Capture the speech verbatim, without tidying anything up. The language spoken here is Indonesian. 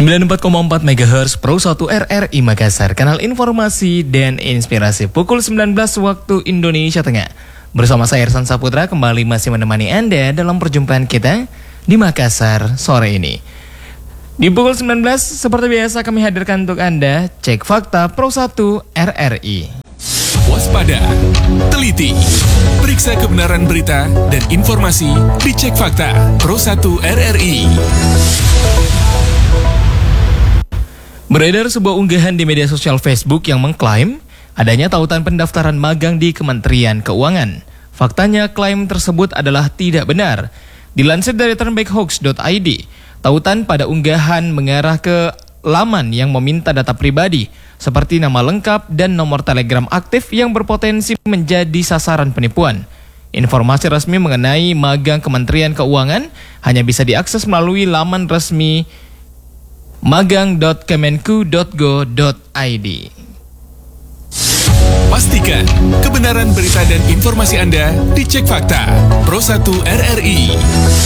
sembilan puluh empat koma empat megahertz Pro satu R R I Makassar, kanal informasi dan inspirasi pukul sembilan belas waktu Indonesia Tengah. Bersama saya Ersan Saputra kembali masih menemani Anda dalam perjumpaan kita di Makassar sore ini. Di pukul sembilan belas seperti biasa kami hadirkan untuk Anda Cek Fakta Pro satu R R I. Waspada, teliti, periksa kebenaran berita dan informasi di Cek Fakta Pro satu R R I. Beredar sebuah unggahan di media sosial Facebook yang mengklaim adanya tautan pendaftaran magang di Kementerian Keuangan. Faktanya klaim tersebut adalah tidak benar. Dilansir dari turnbackhoax dot i d, tautan pada unggahan mengarah ke laman yang meminta data pribadi seperti nama lengkap dan nomor telegram aktif yang berpotensi menjadi sasaran penipuan. Informasi resmi mengenai magang Kementerian Keuangan hanya bisa diakses melalui laman resmi magang dot kemenku dot go dot i d. Pastikan kebenaran berita dan informasi Anda di Cek Fakta Pro satu R R I.